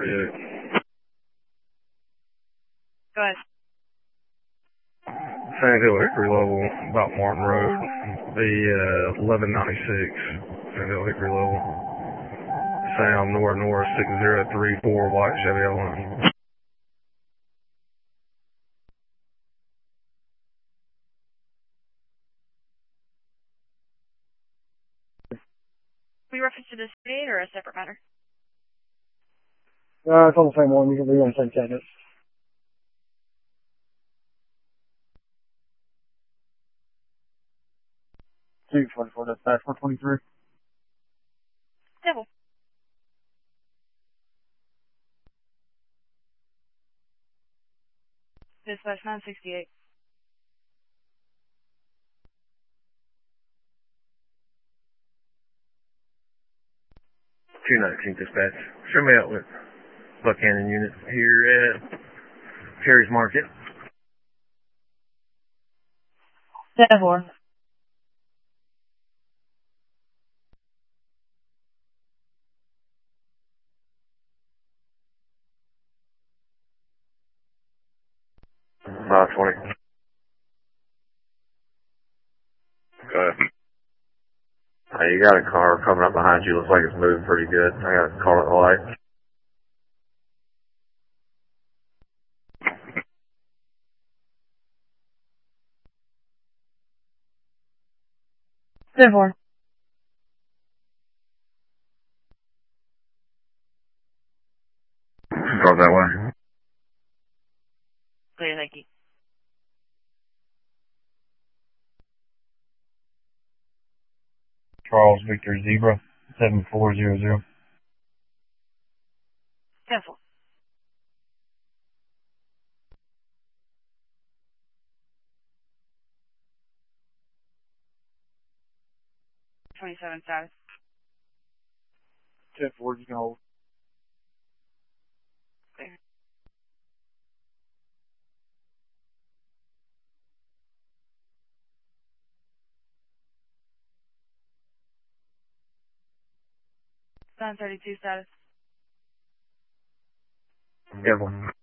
38. Go ahead. Sandhill Hickory level, about Martin Road. The 1196, Sandhill Hickory level. Sound north 6034, white Chevy L1. We reference to this date or a separate matter? It's on the same one. You can be on the same cabinet. 224, that's back 423. Devil. Dispatch 968. 219 dispatch. Show me out with Buchanan unit here at Cherry's Market. Devil. About 20. Go ahead. You got a car coming up behind you. Looks like it's moving pretty good. I got a car at the light. Devil. Go that way. Clear, thank you. Charles Victor Zebra, 7400. Devil. 27 status. 10-4, you can hold. Clear. Nine 32 status. Devil.